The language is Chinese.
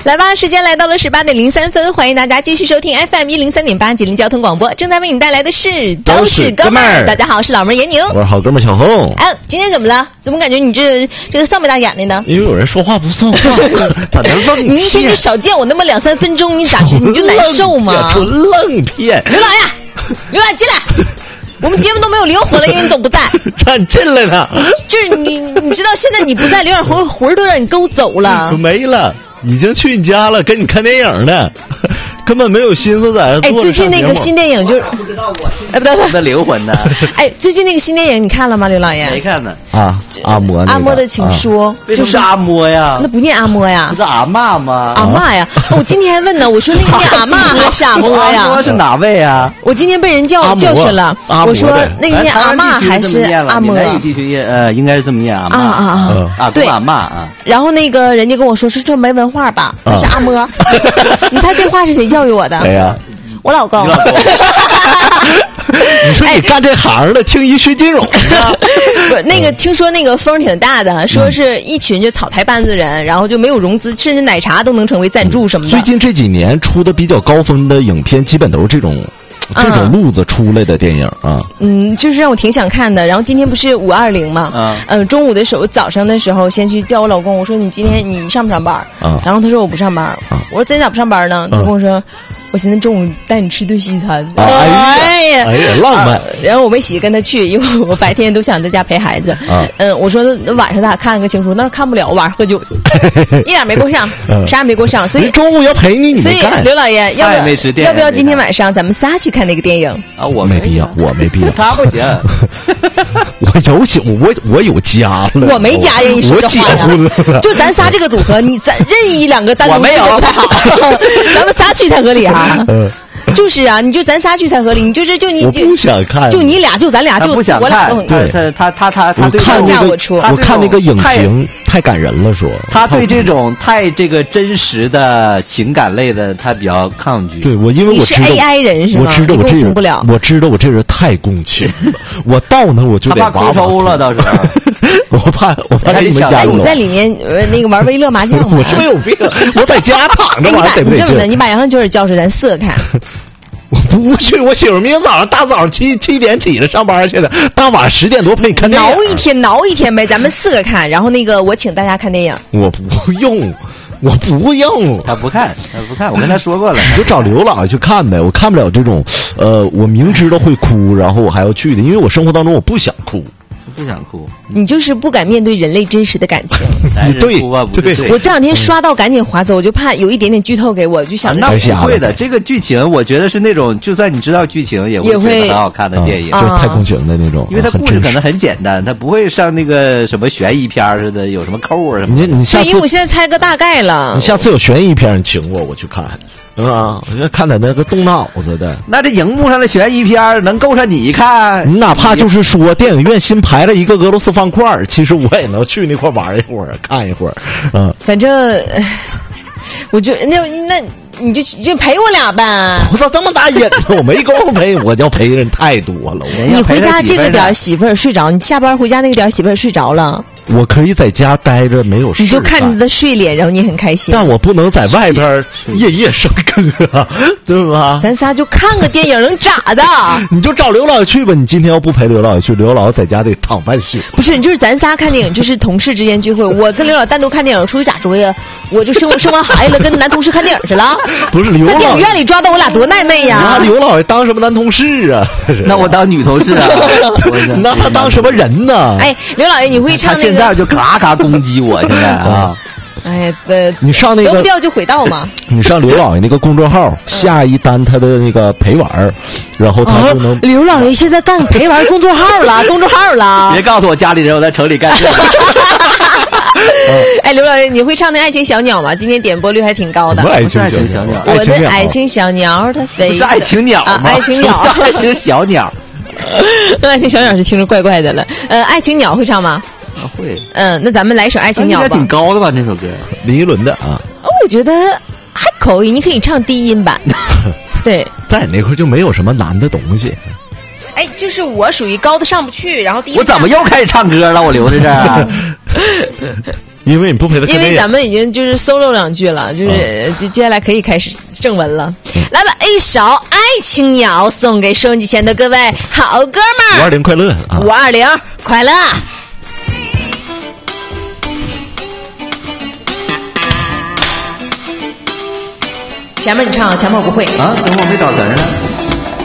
来吧，时间来到了18:03，欢迎大家继续收听 FM103.8吉林交通广播，正在为你带来的是都是哥们儿。大家好，我是老妹儿闫宁， 我是好哥们儿小红。 哎，今天怎么了？怎么感觉你这个丧眉大眼的呢？ 因为有人说话不算话，把那愣你一天就少见我那么2-3分钟，你咋你就难受吗？ 纯愣骗。 刘老爷，刘老爷进来。我们节目都没有灵魂了，因为你总不在。 站进来了。 就是你知道现在你不在，刘老魂都让你勾走了。 没了，已经去你家了，跟你看电影呢，根本没有心思在这坐着。 哎，最近那个新电影就是不知道我哎，不对， 我的灵魂呢？ 哎，最近那个新电影你看了吗，刘老爷？ 没看呢。 啊，阿嬷阿嬷的情书， 为什么是阿嬷呀？ 那不念阿嬷呀？ 不是阿嬷吗？ 阿嬷呀！我今天还问呢，我说那个念阿嬷还是阿嬷呀？ 阿嬷是哪位啊？ 我今天被人教训了。我说那个念阿嬷还是阿嬷？ 南语地区应该是这么念阿嬷啊，对阿嬷啊。 然后那个人家跟我说这没文化吧？那是阿嬷。你猜这话是谁教育我的？ 谁呀？ 我老公。 你说你干这行的，听医学金融啊？ 不，那个听说那个风挺大的，说是一群就草台班子人，然后就没有融资，甚至奶茶都能成为赞助什么的。 最近这几年出的比较高分的影片，基本都是这种路子出来的电影啊。 就是让我挺想看的。然后今天不是520嘛？中午的时候，早上的时候先去叫我老公，我说你今天你上不上班？然后他说我不上班。我说咱咋不上班呢？他跟我说。我现在中午带你吃顿西餐。 哎呀，浪漫。 然后我没洗跟他去，因为我白天都想在家陪孩子。我说那晚上咱俩看个情书，那看不了，晚上喝酒去，一点没够上，啥也没够上。所以中午要陪你， 所以刘老爷要不要今天晚上咱们仨去看那个电影啊？我没必要，我没必要。 他不行。 我有家了。 我没家呀，你说这话呀？就咱仨这个组合，你咱任意2个单独去不太好，咱们仨去才合理啊。就是啊，你就咱仨去才合理。你就你我不想看， 就你俩，就咱俩，就不想看。 我俩都很看。他对我看那个影评太感人了，说他对这种太这个真实的情感类的，他比较抗拒。 对我，因为我知道你是 AI 人是吗？ 我知道我这人不了， 我知道我这人太共情了。我到那我就得他怕亏抽了，倒是。 我怕你们家。 你在里面那个玩微乐麻将吗？ 我没有病，我在家躺着玩，对不对？ 你这么的，你把杨上就是叫出咱4个看。 我不去，我媳妇明天大早上7点起来上班去的，大晚上10点多陪你看电影。 挠一天呗，咱们4个看，然后那个我请大家看电影。 我不用。 他不看，我跟他说过了。 你就找刘老爷去看呗，我看不了这种，我明知道会哭，然后我还要去的，因为我生活当中我不想哭。 不想哭， 你就是不敢面对人类真实的感情。 对， 我这2天刷到赶紧划走，我就怕有一点点剧透给我，就想那不会的。这个剧情我觉得是那种，就算你知道剧情也会觉得很好看的电影， 就是太共情的那种。 因为它故事可能很简单，它不会像那个什么悬疑片似的，有什么扣啊什么。 你下次， 因为我现在猜个大概了。 你下次有悬疑片，你请我去看。我就看他那个动脑子的。 那这荧幕上的悬疑片能够上你看？ 你哪怕就是说电影院新排了一个俄罗斯方块，其实我也能去那块玩一会儿，看一会儿。 反正我就那你就陪我俩呗。 我操，这么大瘾呢，我没工夫陪，我要陪人太多了。 你回家这个点媳妇儿睡着，你下班回家那个点媳妇儿睡着了。 我可以在家待着没有事， 你就看着他的睡脸，然后你很开心。 但我不能在外边夜夜笙歌，对吧？ 咱仨就看个电影，能咋的？ 你就找刘老爷去吧。你今天要不陪刘老爷去，刘老爷在家得躺半宿。 不是，就是咱仨看电影，就是同事之间聚会。我跟刘老单独看电影，出去咋追呀？我就生完孩子，跟男同事看电影去了。 不是刘老爷， 在电影院里抓到我俩多暧昧呀！ 刘老爷当什么男同事啊？ 那我当女同事啊？ 那他当什么人呢？ 哎，刘老爷，你会唱那个？ 他现在就咔咔攻击我，现在啊！ 哎， 你上那个得不掉就毁道嘛。 你上刘老爷那个公众号下一单他的那个陪玩，然后他就能。 刘老爷现在干陪玩公众号了，公众号了。 别告诉我家里人我在城里干这。 哎，刘老爷，你会唱那《爱情小鸟》吗？今天点播率还挺高的。 爱情小鸟， 我的爱情小鸟它飞。 不是爱情鸟吗？ 爱情鸟， 爱情小鸟。 爱情小鸟是听着怪怪的了。爱情鸟会唱吗？ 会。 那咱们来一首《爱情鸟》吧。 应该挺高的吧？那首歌， 林依轮的啊。 我觉得还可以，你可以唱低音版。对， 在那块就没有什么难的东西。 哎，就是我属于高的上不去，然后低音。 我怎么又开始唱歌了？我留在这儿。 因为你不陪他看电影。 因为咱们已经就是 solo 2句了，就是接下来可以开始正文了。来吧，一首《爱情谣》送给收音机前的各位好哥们儿。 520快乐啊 ！520快乐。前面你唱，前面我不会啊，等会儿没找词儿呢。